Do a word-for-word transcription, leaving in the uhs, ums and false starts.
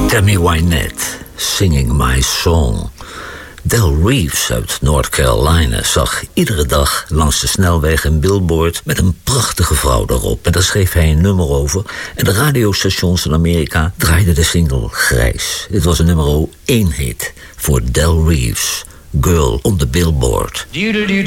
Tammy Wynette, Singing My Song. Del Reeves uit North Carolina zag iedere dag langs de snelweg een billboard met een prachtige vrouw erop. En daar schreef hij een nummer over. En de radiostations in Amerika draaiden de single grijs. Dit was een nummer één hit voor Del Reeves, Girl on the Billboard. Do do do